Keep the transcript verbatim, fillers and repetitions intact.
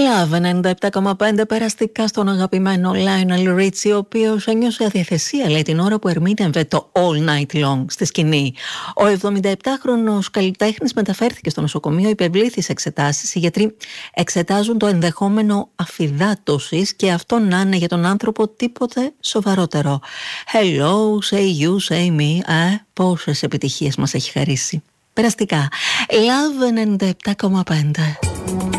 Love ενενήντα επτά κόμμα πέντε, περαστικά στον αγαπημένο Lionel Richie, ο οποίος ένιωσε αδιαθεσία, λέει, την ώρα που ερμήνευε το All Night Long στη σκηνή. Ο εβδομηνταεπτάχρονος καλλιτέχνης μεταφέρθηκε στο νοσοκομείο, υπευλήθη σε εξετάσεις. Οι γιατροί εξετάζουν το ενδεχόμενο αφυδάτωσης και αυτό να είναι για τον άνθρωπο τίποτε σοβαρότερο. Hello, say you, say me. Ε, πόσες επιτυχίες μας έχει χαρίσει. Περαστικά. Love ενενήντα επτά κόμμα πέντε.